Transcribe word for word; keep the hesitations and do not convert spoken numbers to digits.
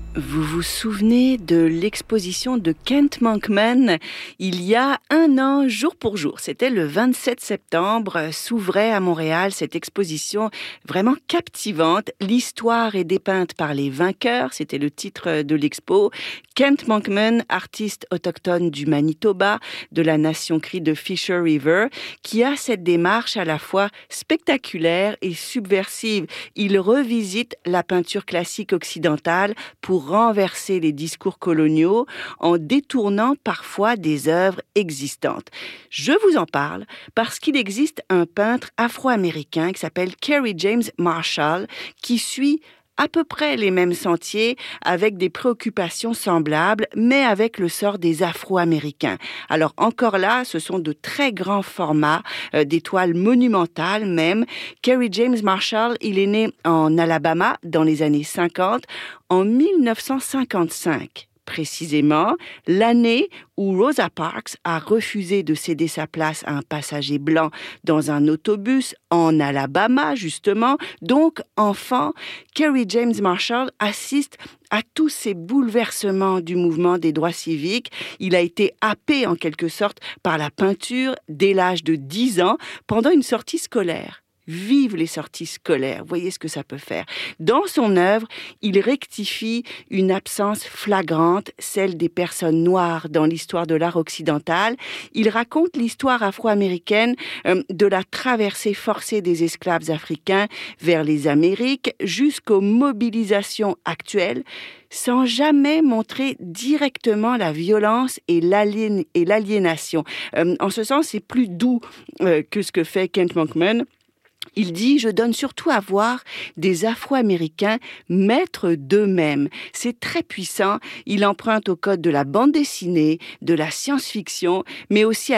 Vous vous souvenez de l'exposition de Kent Monkman il y a un an, jour pour jour. C'était le vingt-sept septembre, s'ouvrait à Montréal cette exposition vraiment captivante. L'histoire est dépeinte par les vainqueurs, c'était le titre de l'expo. Kent Monkman, artiste autochtone du Manitoba, de la nation crie de Fisher River, qui a cette démarche à la fois spectaculaire et subversive. Il revisite la peinture classique occidentale pour renverser les discours coloniaux en détournant parfois des œuvres existantes. Je vous en parle parce qu'il existe un peintre afro-américain qui s'appelle Kerry James Marshall qui suit à peu près les mêmes sentiers, avec des préoccupations semblables, mais avec le sort des Afro-Américains. Alors encore là, ce sont de très grands formats, euh, des toiles monumentales même. Kerry James Marshall, il est né en Alabama dans les années cinquante, en mille neuf cent cinquante-cinq. Précisément, l'année où Rosa Parks a refusé de céder sa place à un passager blanc dans un autobus en Alabama, justement. Donc, enfant, Kerry James Marshall assiste à tous ces bouleversements du mouvement des droits civiques. Il a été happé, en quelque sorte, par la peinture dès l'âge de dix ans, pendant une sortie scolaire. Vive les sorties scolaires, voyez ce que ça peut faire. Dans son œuvre, il rectifie une absence flagrante, celle des personnes noires dans l'histoire de l'art occidental. Il raconte l'histoire afro-américaine euh, de la traversée forcée des esclaves africains vers les Amériques jusqu'aux mobilisations actuelles, sans jamais montrer directement la violence et, l'alien- et l'aliénation. Euh, en ce sens, c'est plus doux euh, que ce que fait Kent Monkman. Il dit « Je donne surtout à voir des Afro-Américains maîtres d'eux-mêmes ». C'est très puissant. Il emprunte au code de la bande dessinée, de la science-fiction, mais aussi à